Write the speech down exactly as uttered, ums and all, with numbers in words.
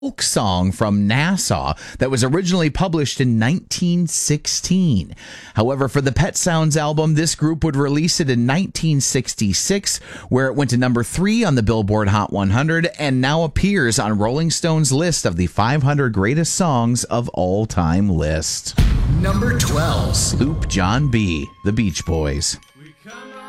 folk song from Nassau that was originally published in nineteen sixteen. However, for the Pet Sounds album, this group would release it in nineteen sixty-six, where it went to number three on the Billboard Hot one hundred and now appears on Rolling Stone's list of the five hundred greatest songs of all time list. Number twelve. Sloop John B., The Beach Boys.